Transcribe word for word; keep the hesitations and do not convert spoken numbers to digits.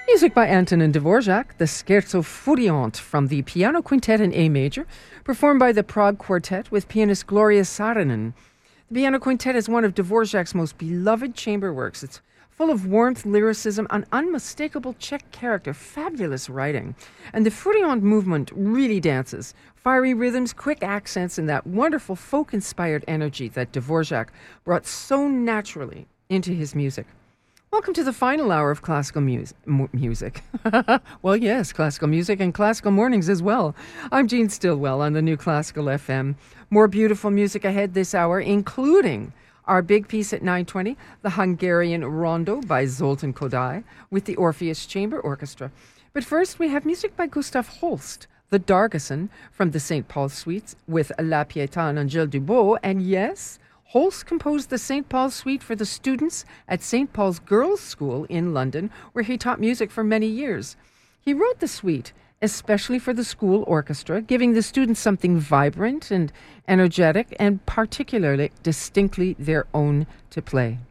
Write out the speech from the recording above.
Music by Antonin Dvorak, the Scherzo Furiant from the Piano Quintet in A major, performed by the Prague Quartet with pianist Gloria Saarinen. The Piano Quintet is one of Dvorak's most beloved chamber works. It's full of warmth, lyricism, and unmistakable Czech character, fabulous writing. And the Furiant movement really dances. Fiery rhythms, quick accents, and that wonderful folk-inspired energy that Dvorak brought so naturally into his music. Welcome to the final hour of classical mus- mu- music. Well, yes, classical music and classical mornings as well. I'm Jean Stillwell on the New Classical F M. More beautiful music ahead this hour, including our big piece at nine twenty, the Hungarian Rondo by Zoltán Kodály with the Orpheus Chamber Orchestra. But first, we have music by Gustav Holst, the Dargesson from the Saint Paul Suites with La Pietà and Angèle Dubos, and yes, Holst composed the Saint Paul's Suite for the students at Saint Paul's Girls' School in London, where he taught music for many years. He wrote the suite especially for the school orchestra, giving the students something vibrant and energetic and particularly distinctly their own to play.